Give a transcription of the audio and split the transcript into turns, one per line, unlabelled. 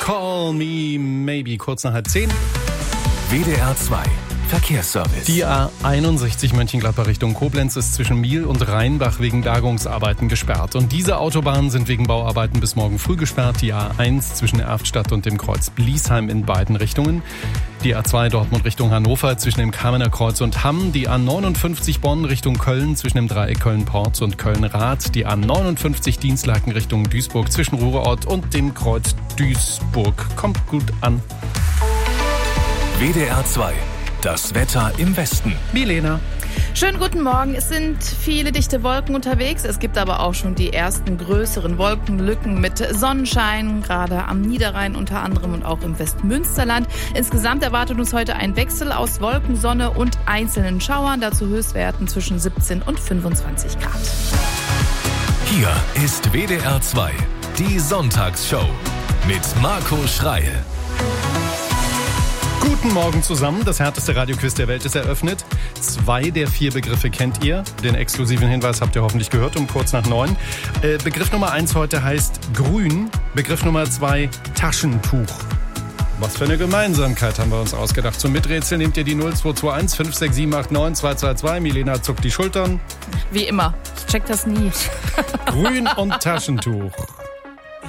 Call Me Maybe, kurz nach 9:30.
WDR 2 Verkehrsservice.
Die A61 Mönchengladbach Richtung Koblenz ist zwischen Miel und Rheinbach wegen Bergungsarbeiten gesperrt. Und diese Autobahnen sind wegen Bauarbeiten bis morgen früh gesperrt. Die A1 zwischen Erftstadt und dem Kreuz Bliesheim in beiden Richtungen. Die A2 Dortmund Richtung Hannover zwischen dem Kamener Kreuz und Hamm. Die A59 Bonn Richtung Köln zwischen dem Dreieck Köln-Porz und Köln-Rath. Die A59 Dienstlaken Richtung Duisburg zwischen Ruhrort und dem Kreuz Duisburg. Kommt gut an.
WDR 2. Das Wetter im Westen.
Milena.
Schönen guten Morgen. Es sind viele dichte Wolken unterwegs. Es gibt aber auch schon die ersten größeren Wolkenlücken mit Sonnenschein, gerade am Niederrhein unter anderem und auch im Westmünsterland. Insgesamt erwartet uns heute ein Wechsel aus Wolken, Sonne und einzelnen Schauern. Dazu Höchstwerten zwischen 17 und 25 Grad.
Hier ist WDR 2, die Sonntagsshow mit Marco Schreil.
Guten Morgen zusammen. Das härteste Radioquiz der Welt ist eröffnet. 2 der 4 Begriffe kennt ihr. Den exklusiven Hinweis habt ihr hoffentlich gehört um kurz nach 9. Begriff Nummer 1 heute heißt grün. Begriff Nummer 2 Taschentuch. Was für eine Gemeinsamkeit haben wir uns ausgedacht. Zum Miträtseln nehmt ihr die 0221 56789 222. Milena zuckt die Schultern.
Wie immer. Ich check das nie.
Grün und Taschentuch.